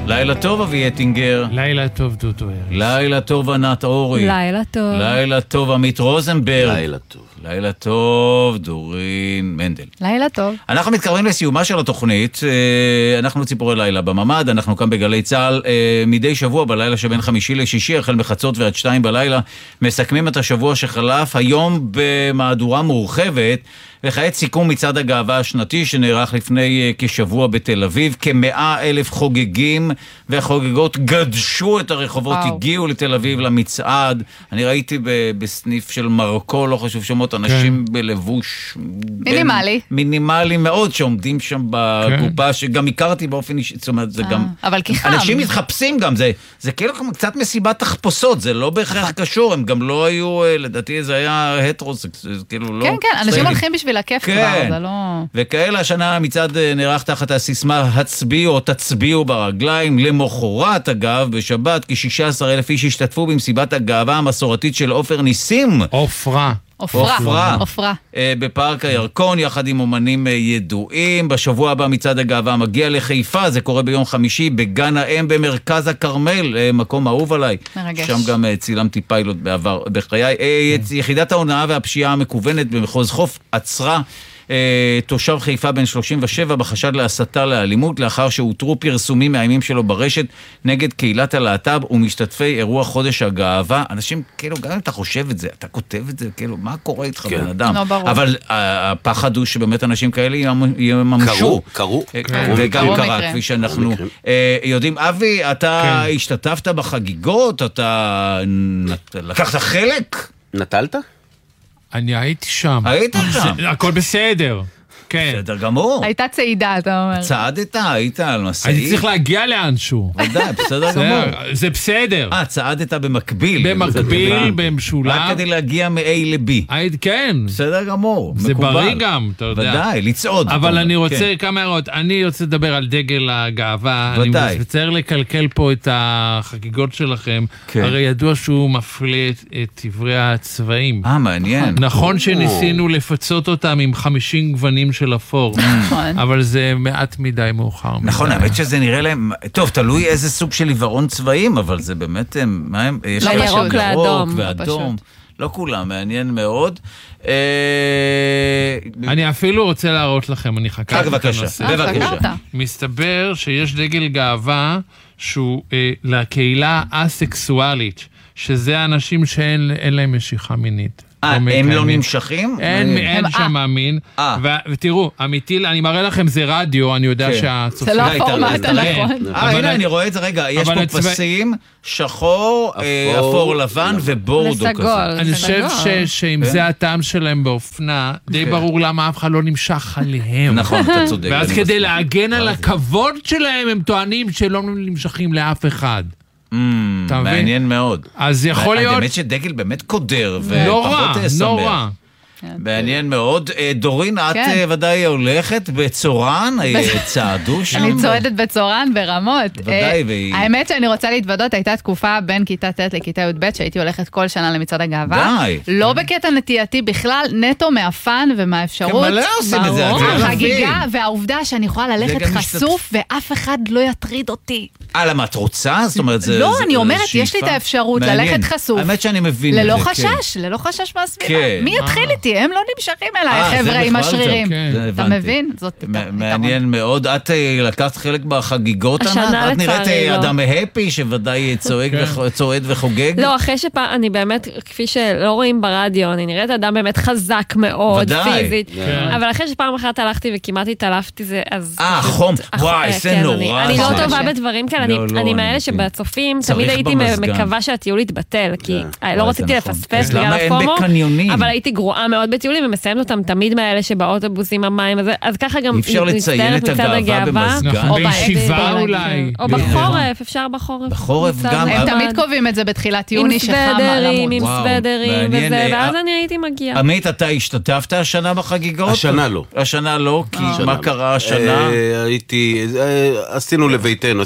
לילה טוב אבי יטינגר. לילה טוב דודו ארץ. לילה טוב ענת אורי. לילה טוב. לילה טוב עמית רוזנברג. לילה טוב. לילה טוב דורין מנדל. לילה טוב. אנחנו מתקרבים לסיומה של התוכנית. אנחנו ציפורי לילה בממד, אנחנו כאן בגלי צהל מדי שבוע בלילה שבין חמישי לשישי, החל מחצות ועד 2 בלילה, מסכמים את השבוע שחלף, היום במהדורה מורחבת, וכעת סיכום מצעד הגאווה השנתי שנערך לפני כשבוע בתל אביב. כ100,000 חוגגים וחוגגות גדשו את הרחובות, הגיעו לתל אביב למצעד. אני ראיתי בסניף של מרקו, לא חשוב שמות, אנשים בלבוש מינימלי. מינימלי מאוד שעומדים שם בקופה, שגם הכרתי באופן אישי, זאת אומרת, זה גם... אבל כחם. אנשים מתחפשים גם, זה כאילו קצת מסיבת תחפושות, זה לא בהכרח קשור, הם גם לא היו, לדעתי זה היה הטרו, זה כאילו לא... כן, כן, אנשים הולכים בשביל הכיף כבר, זה לא... וכאלה השנה המצעד נערך תחת הסיסמה הצביעו או תצביעו ברגליים. למחרת אגב, בשבת, כ16,000 איש השתתפו במסיבת הגאווה המסורתית של עופר ניסים. עופרה. בפארק הירקון, יחד עם אומנים ידועים. בשבוע הבא מצעד הגאווה מגיע לחיפה, זה קורה ביום חמישי, בגן האם במרכז הכרמל, מקום אהוב עליי. מרגש. שם גם צילמתי פיילוט בעבר בחיי. יחידת ההונאה והפשיעה המקוונת במחוז חוף עצרה תושב חיפה בן 37 בחשד להסתה לאלימות, לאחר שהותרו פרסומים מאיימים שלו ברשת נגד קהילת הלהט"ב ומשתתפי אירוע חודש הגאווה. אנשים, כאילו, גם אם אתה חושב את זה, אתה כותב את זה, כאילו, מה קורה איתך בן אדם? לא ברור. אבל הפחד הוא שבאמת אנשים כאלה יממשו. קרו. וגם קרה, כפי שאנחנו יודעים. אבי, אתה השתתפת בחגיגות? אתה לקחת חלק? נטלת? אני הייתי שם. היית שם? הכל בסדר. כן. בסדר גמור. הייתה צעידה, אתה אומר. צעדת, היית על משאית. אני צריך להגיע לאנשהו. ודאי, בסדר גמור. זה בסדר. צעדת במקביל. במקביל, במשולב. רק כדי להגיע מ-A ל-B. כן. בסדר גמור, זה בריא גם, אתה יודע. ודאי, לצעוד. אבל אני רוצה כמה הערות. אני רוצה לדבר על דגל הגאווה. ודאי. אני מצטער לקלקל פה את החגיגות שלכם. הרי ידוע שהוא מפלה את עברי הצבעים. מעניין. נכון שניסינו לפצות אותם עם 50 גוונים של אפור, אבל זה מעט מדי מאוחר. נכון, האמת שזה נראה להם, טוב, תלוי איזה סוג של עיוורון צבעים, אבל זה באמת, מה הם? לא ירוק לאדום. ואדום. לא כולם, מעניין מאוד. אני אפילו רוצה להראות לכם, אני חקרתי את הנושא. בבקשה. מסתבר שיש דגל גאווה שהוא לקהילה אסקסואלית, שזה אנשים שאין להם משיכה מינית. הם לא נמשכים? אין שם מאמין. ותראו, אמיתי, אני מראה לכם, זה רדיו, אני יודע שהצופים... זה לא הפורמט הנכון. הנה, אני רואה את זה, רגע, יש פה פסים, שחור, אפור לבן ובורדו כזה. אני חושב שאם זה הטעם שלהם באופנה, די ברור למה אף אחד לא נמשך עליהם. נכון, אתה צודק. ואז כדי להגן על הכבוד שלהם, הם טוענים שלא נמשכים לאף אחד. מעניין מאוד. אז יכול להיות... באמת שדגל באמת קודר ופחות שמח. נורא. מעניין מאוד. דורין, את ודאי הולכת בצורן, צעדו שם. אני צועדת בצורן ברמות. ודאי. האמת שאני רוצה להתוודות, הייתה תקופה בין כיתה ט' לכיתה י"ב, שהייתי הולכת כל שנה למצעד הגאווה. לא בקטע נטייתי בכלל, נטו מהפן ומהאפשרות. כן, מלא עושים את זה. החגיגה, והעובדה שאני יכולה ללכת חשוף, ואף אחד לא יטריד אותי. למה את רוצה? זאת אומרת, זה... לא, אני אומרת, יש לי את האפשרות ללכת חשוף. האמת שאני מבין. ללא חשש מהסביבה. מי יתחיל איתי? הם לא נמשכים אליי, חבר'ה עם השרירים. אתה מבין? מעניין מאוד. את לקחת חלק בחגיגות, השנה את נראית אדם הפי שוודאי צועד וחוגג. לא, אחרי שפעם, אני באמת, כפי שלא רואים ברדיו, אני נראית אדם באמת חזק מאוד, פיזית. אבל אחרי שפעם אחת הלכתי וכמעט התעלפתי זה, אז... חום, וואי, זה נורא. אני לא טובה בדברים כאלה, אני מאלה שבצופים, תמיד הייתי מקווה שהטיול יתבטל, כי לא רציתי לפספס בגלל הפומו, אבל הייתי גרועה מאוד בטיולים, ומסיימת אותם תמיד מאלה שבאוטובוסים המים, אז ככה גם אפשר לציין את הגאווה במזגן. בישיבה אולי. או בחורף, אפשר בחורף. בחורף גם. הם תמיד קובעים את זה בתחילת יוני שחם על המון. עם סוודרים וזה, ואז אני הייתי מגיעה. עמית, אתה השתתפת השנה בחגיגות? השנה לא. השנה לא, כי מה קרה השנה? עשינו לביתנו, עשינו אירוע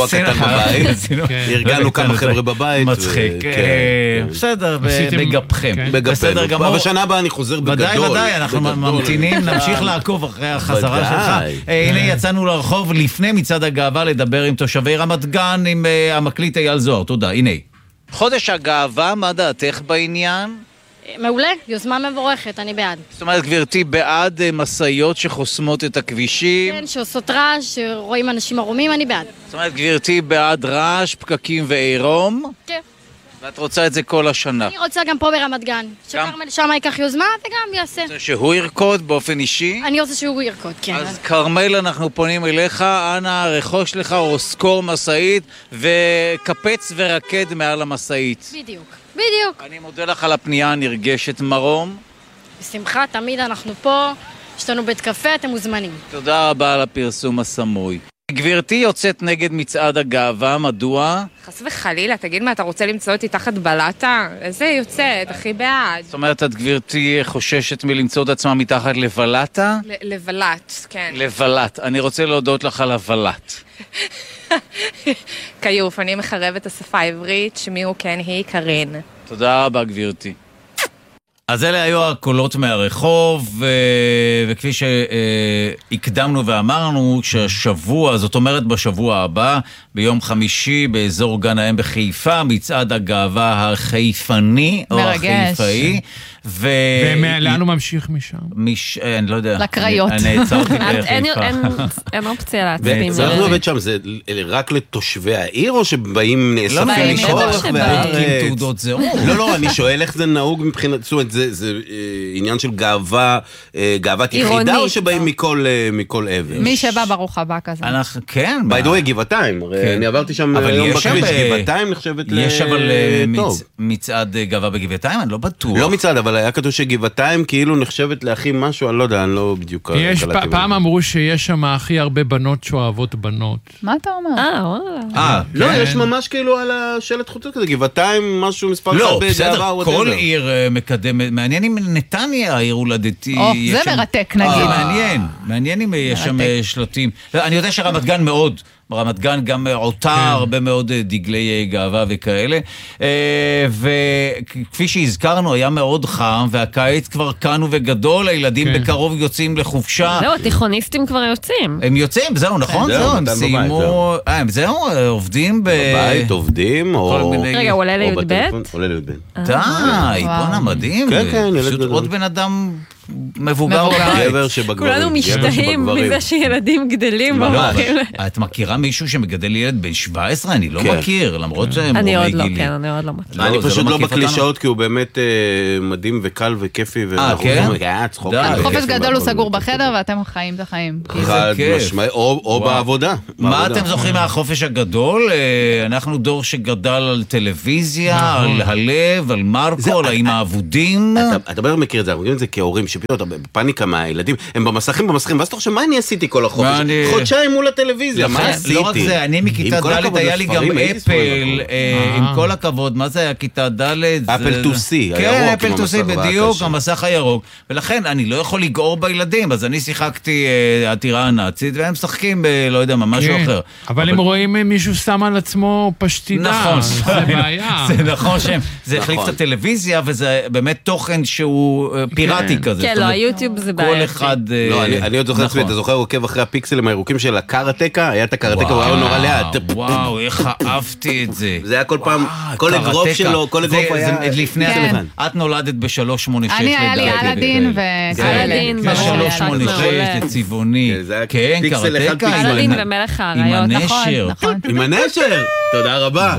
הקטן בבית, ארגנו כמה חבר'ה בבית. מצחיק, בסדר, בגפכם. בסדר גמור. בשנה הבאה אני חוזר בגדול. ודאי, אנחנו ממתינים, נמשיך לעקוב אחרי החזרה שלך. הנה יצאנו לרחוב לפני מצעד הגאווה לדבר עם תושבי רמת גן, עם המקליט אייל זוהר. תודה, הנה. חודש הגאווה, מה דעתך בעניין? מעולה, יוזמה מבורכת, אני בעד. זאת אומרת, גברתי, בעד מסעיות שחוסמות את הכבישים? כן, שעושות רעש, שרואים אנשים ערומים, אני בעד. זאת אומרת, גברתי, בעד רעש, פקקים ועירום? כן. ואת רוצה את זה כל השנה? אני רוצה גם פה ברמת גן. שכרמל שמה ייקח יוזמה וגם יעשה. רוצה שהוא ירקוד באופן אישי? אני רוצה שהוא ירקוד, כן. אז כרמל, אנחנו פונים אליך, אנא רכוש לך או סקור מסעית וקפץ ורקד מעל המסעית. בדיוק. אני מודה לך על הפנייה הנרגשת, מרום. בשמחה, תמיד אנחנו פה, יש לנו בית קפה, אתם מוזמנים. תודה רבה על הפרסום הסמוי. גברתי יוצאת נגד מצעד הגאווה, מדוע? חס וחלילה, תגיד מה, אתה רוצה למצוא אותי תחת בלטה? איזה יוצאת, הכי בעד. זאת אומרת, את גברתי חוששת מלמצוא את עצמה מתחת לבלטה? לבלט, כן. לבלט, אני רוצה להודות לך על הבלט. קיוף, אני מחרבת השפה העברית, שמי הוא כן, היא קרין. תודה רבה, גברתי. אז אלה היו הקולות מהרחוב, וכפי שהקדמנו ואמרנו שהשבוע, זאת אומרת בשבוע הבא, ביום חמישי באזור גן האם בחיפה, מצעד הגאווה החיפני, או החיפאי. ולאן הוא ממשיך משם? אני לא יודע. לקריות. אני נעצרתי בחיפה. אין אופציה להצבים. ואנחנו עובד שם, זה רק לתושבי העיר, או שבאים נאספים לשורח והארץ? תעודות זהות. לא, אני שואל איך זה נהוג מבחינת, זאת אומרת, זה עניין של גאוות יחידה, או שבאים מכל עבר? מי שבא ברוך הבא כזה. כן. by the way, גבעתיים. אני עברתי שם יום בכביש, גבעתיים נחשבת לטוב. יש אבל מצעד גאווה בגבעתיים? אני לא בטוח. לא מצעד, אבל היה כתוב שגבעתיים כאילו נחשבת להכי משהו, אני לא יודע, אני לא בדיוק... פעם אמרו שיש שם הכי הרבה בנות שאוהבות בנות. מה אתה אומר? וואלה. לא, יש ממש כאילו על השלט חוצות כזה, גבעתיים משהו מספר אחד בגאווה. לא, בסדר, כל עיר מקדמת, מעניין אם נתניה העיר הולדתי. זה מרתק נגיד. מעניין אם יש שם שלטים. אני יודע שרמת גן מאוד, ברמת גן גם עוטה הרבה מאוד דגלי גאווה וכאלה, וכפי שהזכרנו היה מאוד חם, והקיץ כבר כאן וגדול, הילדים בקרוב יוצאים לחופשה. זהו, התיכוניסטים כבר יוצאים. הם יוצאים, זהו, נכון? זהו, הם סיימו, זהו, עובדים בבית, עובדים, או... רגע, הוא עולה לי"ב? עולה לי"ב. די, בואנה מדהים. פשוט עוד בן אדם מבוגר בבית. כולנו משתאים מזה שילדים גדלים. את מכירה מישהו שמגדל ילד בן 17? אני לא מכיר, למרות שהם אני עוד לא, כן, אני עוד לא מכיר. אני פשוט לא בקלישאות, כי הוא באמת מדהים וקל וכיפי. כן? חופש גדול הוא סגור בחדר ואתם חיים את החיים. חד משמעי, או בעבודה. מה אתם זוכרים מהחופש הגדול? אנחנו דור שגדל על טלוויזיה, על הלב, על מרקו, על האיים האבודים. אתה בערך מכיר את זה, אנחנו מכירים את זה כהורים שפתאום בפאניקה מהילדים, הם במסכים, ואז אתה חושב, מה אני עשיתי כל החופש? חודשיים מול הטלוויזיה, מה עשיתי? לא רק זה, אני מכיתה ד' היה לי גם אפל, עם כל הכבוד, מה זה היה כיתה ד'? אפל טוסי, כן, אפל טוסי, בדיוק, המסך הירוק, ולכן אני לא יכול לגעור בילדים, אז אני שיחקתי עתירה הנאצית, והם משחקים לא יודע מה, משהו אחר. אבל הם רואים מישהו שם על עצמו פשטידה, זה בעיה. זה נכון שזה החליף את הטלוויזיה, וזה באמת תוכן שהוא פיראטי כזה. כן, לא, היוטיוב זה בעיה. כל אחד... לא, אני עוד זוכר עצמי, אתה זוכר עוקב אחרי הפיקסלים הירוקים של הקארטקה? היה את הקארטקה, הוא היה נורא לאט. וואו, איך אהבתי את זה. זה היה כל פעם, כל אגרוף שלו, כל אגרוף היה... לפני הזמן. את נולדת ב-386. אני היה לי אלאדין אלאדין, ברור. 386, זה צבעוני. כן, קארטקה. אלאדין ומלך האריות, נכון. עם הנשר. תודה רבה.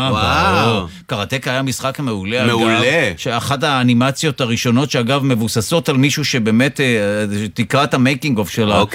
וואו. קארטקה היה משחק מעולה. מעולה. שאחת האנימציות הראשונות שאגב מבוססות על מישהו שבאמת תקרא את המייקינג אוף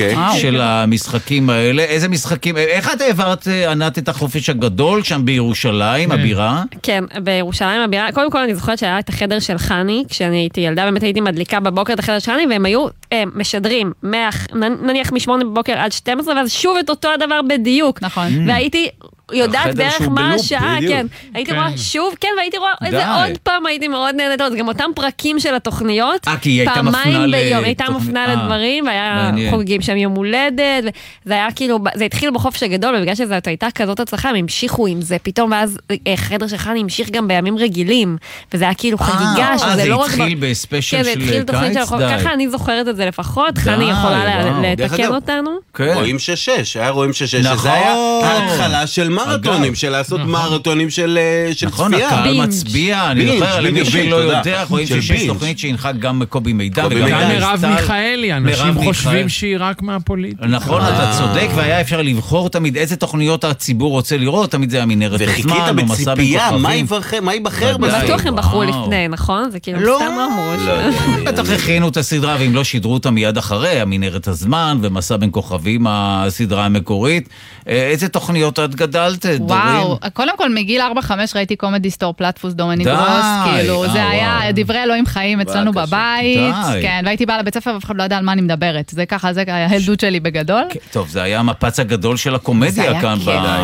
של המשחקים האלה. איזה משחקים, איך את העברת, ענת, את החופש הגדול שם בירושלים, הבירה? כן, בירושלים הבירה. קודם כל אני זוכרת שהיה את החדר של חני, כשאני הייתי ילדה, באמת הייתי מדליקה בבוקר את החדר של חני, והם היו משדרים, נניח מ8 בבוקר עד 12, ואז שוב את אותו הדבר בדיוק. נכון. והייתי יודעת דרך מה השעה, כן. הייתי רואה שוב, כן, והייתי רואה איזה עוד פעם, הייתי מאוד נהנית, גם אותם פרקים של התוכניות, פעמיים ביום, הייתה מפנה לדברים, והיה חוגגים שם יום הולדת, וזה היה כאילו, זה התחיל בחופש הגדול, ובגלל שזו הייתה כזאת הצלחה, הם המשיכו עם זה, פתאום, ואז חדר שלך המשיך גם בימים רגילים, וזה היה כאילו חגיגה, שזה לא רק... זה התחיל בספיישל של קיץ, ככה אני זוכרת את זה לפחות, חני יכולה לתקן אותנו. רואים 6-6, היה רואים 6-6, שזה היה ההתחלה של מרתונים, של לעשות מרתונים של צפייה. נכון, הקהל מצביע, אני זוכר, למי שלא יודע, רואים שיש תוכנית שהנחה גם קובי מידע, וגם מרב מיכאלי, אנשים חושבים שהיא רק מהפוליטיקה. נכון, אתה צודק, והיה אפשר לבחור תמיד איזה תוכניות הציבור רוצה לראות, תמיד זה היה מנהרת הזמן, וחיכית בציפייה, מה ייבחר בזה? בטוח הם בחרו לפני, נכון? זה כאילו סתם אמרו. בטח הכינו את הסדרה, ואם לא שידרו אותה מיד אחרי, המנהרת הזמן, ומסע בין כוכבים, הסדרה המקורית. איזה תוכניות את גדלת, דורין? וואו, קודם כל מגיל 4-5 ראיתי קומדי סטור פלטפוס דומניק רוס, כאילו זה היה דברי אלוהים חיים אצלנו בבית, כן, והייתי באה לבית ספר ואף אחד לא יודע על מה אני מדברת, זה ככה, זה הילדות שלי בגדול. טוב, זה היה המפץ הגדול של הקומדיה כאן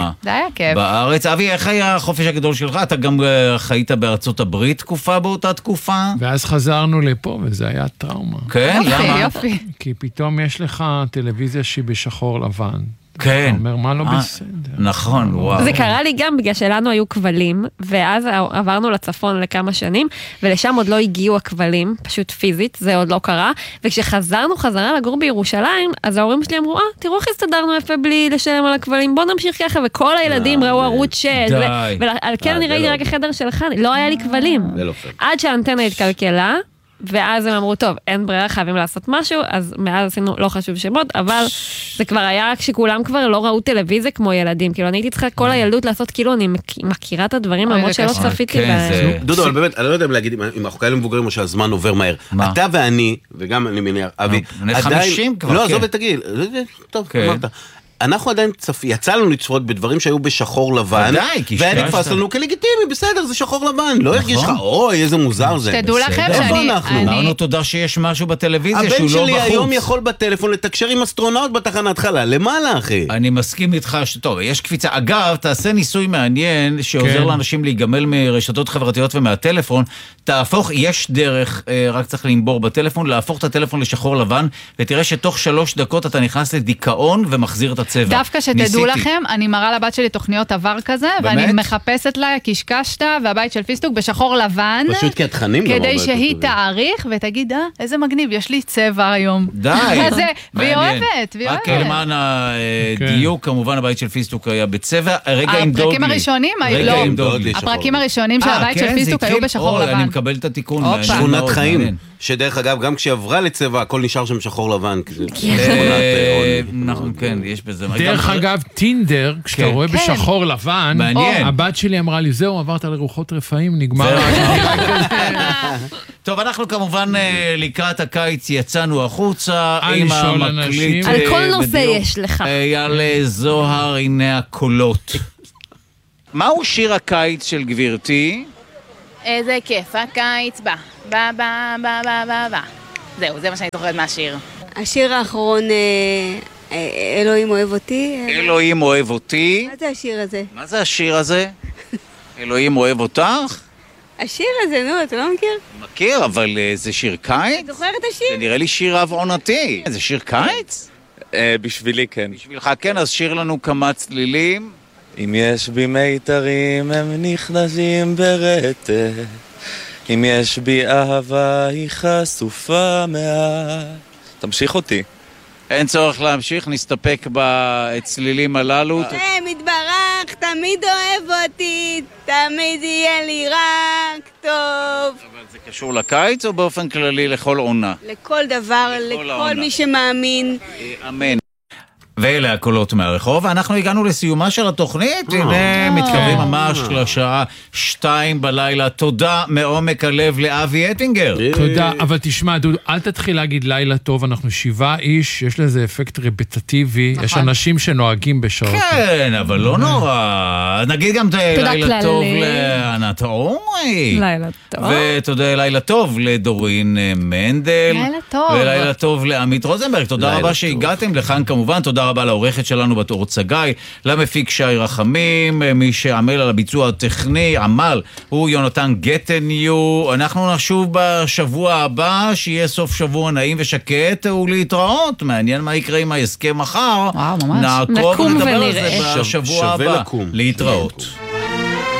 בארץ. אבי, איך היה החופש הגדול שלך? אתה גם חיית בארצות הברית תקופה באותה תקופה? ואז חזרנו לפה וזה היה טראומה. כן, למה? יופי. כי פתאום יש לך טלוויזיה שהיא בשחור לבן. כן. אומר, מה לא בסדר? נכון, וואו. זה קרה לי גם בגלל שלנו היו כבלים, ואז עברנו לצפון לכמה שנים, ולשם עוד לא הגיעו הכבלים, פשוט פיזית, זה עוד לא קרה, וכשחזרנו חזרה לגור בירושלים, אז ההורים שלי אמרו, תראו איך הסתדרנו יפה בלי לשלם על הכבלים, בוא נמשיך ככה, וכל הילדים ראו ערוץ 6, ועל כן אני ראיתי רק החדר שלך, לא היה לי כבלים. עד שהאנטנה התקלקלה, ואז הם אמרו, טוב, אין ברירה, חייבים לעשות משהו, אז מאז עשינו, לא חשוב שמות, אבל זה כבר היה כשכולם כבר לא ראו טלוויזיה כמו ילדים, כאילו אני הייתי צריכה כל הילדות לעשות, כאילו אני מכירה את הדברים, למרות שלא צפיתי בהם. דודו, אבל באמת, אני לא יודע להגיד אם אנחנו כאלה מבוגרים או שהזמן עובר מהר. אתה ואני, וגם אני מניח, אבי, עדיין... 50 כבר, כן. לא, עזוב ותגיד, טוב, אמרת. אנחנו עדיין יצא לנו לצפות בדברים שהיו בשחור לבן, והיה נתפס לנו כלגיטימי, בסדר, זה שחור לבן, לא הרגיש לך, אוי, איזה מוזר זה. תדעו לכם שאני... אמרנו תודה שיש משהו בטלוויזיה שהוא לא בחוץ. הבן שלי היום יכול בטלפון לתקשר עם אסטרונאוט בתחנת חלל, למעלה אחי. אני מסכים איתך טוב, יש קפיצה, אגב, תעשה ניסוי מעניין שעוזר לאנשים להיגמל מרשתות חברתיות ומהטלפון, תהפוך, יש דרך, רק צריך לנבור בטלפון, להפוך את הטלפון לשחור לבן, ותראה שתוך 3 דקות אתה נכנס לדיכאון ומחזיר את הצבע. דווקא שתדעו לכם, אני מראה לבת שלי תוכניות עבר כזה, ואני מחפשת לה קשקשת והבית של פיסטוק בשחור לבן, פשוט כי התכנים כדי שהיא תעריך ותגיד, איזה מגניב, יש לי צבע היום. די. והיא אוהבת, והיא אוהבת. רק למען הדיוק, כמובן הבית של פיסטוק היה בצבע, רגע עם דוגלי. הפרקים הראשונים של הבית של פיסטוק היו בשחור לבן. אני מקבל את התיקון. שכונת חיים. שדרך אגב, גם כשעברה לצבע, הכל נשאר שם שחור לבן. נכון, כן, יש בזה. דרך אגב, טינדר, כשאתה רואה בשחור לבן, הבת שלי אמרה לי, זהו, עברת לרוחות רפאים, נגמר. טוב, אנחנו כמובן לקראת הקיץ יצאנו החוצה עם המקליט. על כל נושא יש לך. אייל זוהר, הנה הקולות. מהו שיר הקיץ של גברתי? איזה כיף, הקיץ בא. זהו, זה מה שאני זוכרת מהשיר. השיר האחרון, אלוהים אוהב אותי. אלוהים אוהב אותי. מה זה השיר הזה? מה זה השיר הזה? אלוהים אוהב אותך? השיר הזה, נו, אתה לא מכיר? מכיר, אבל זה שיר קיץ? אני זוכרת את השיר? זה נראה לי שיר אב עונתי. זה שיר קיץ? בשבילי כן. בשבילך כן, אז שיר לנו כמה צלילים. אם יש בי מיתרים הם נכנסים ברטט, אם יש בי אהבה היא חשופה מעט. תמשיך אותי. אין צורך להמשיך, נסתפק בצלילים הללו. מתברך, תמיד אוהב אותי, תמיד יהיה לי רק טוב. אבל זה קשור לקיץ או באופן כללי לכל עונה? לכל דבר, לכל מי שמאמין. אמן. ואלה הקולות מהרחוב, ואנחנו הגענו לסיומה של התוכנית, הנה מתקרבים ממש לשעה 2 בלילה, תודה מעומק הלב לאבי אטינגר. תודה, אבל תשמע, דודו, אל תתחיל להגיד לילה טוב, אנחנו 7 איש, יש לזה אפקט רפטטיבי, יש אנשים שנוהגים בשעות. כן, אבל לא נורא, נגיד גם לילה טוב לענת אורי. לילה טוב. ותודה לילה טוב לדורין מנדל. לילה טוב. ולילה טוב לעמית רוזנברג, תודה רבה שהגעתם לכאן כמובן, תודה רבה לעורכת שלנו בתור צגי, למפיק שי רחמים, מי שעמל על הביצוע הטכני, עמל, הוא יונתן גטניו. אנחנו נשוב בשבוע הבא, שיהיה סוף שבוע נעים ושקט, ולהתראות. מעניין מה יקרה עם ההסכם מחר. וואו, ממש. נעקוב ונדבר על זה בשבוע הבא. להתראות.